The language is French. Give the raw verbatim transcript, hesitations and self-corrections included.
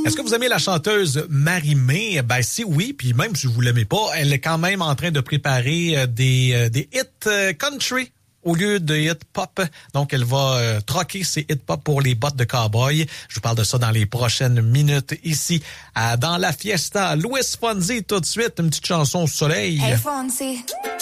Est-ce que vous aimez la chanteuse Marie-Mé? Ben si oui, puis même si vous l'aimez pas, elle est quand même en train de préparer des, des hits country au lieu de hit pop. Donc, elle va euh, troquer ses hit pop pour les bottes de cowboy. Je vous parle de ça dans les prochaines minutes ici à, dans la fiesta. Luis Fonsi tout de suite, une petite chanson au soleil. Hey Fonsi.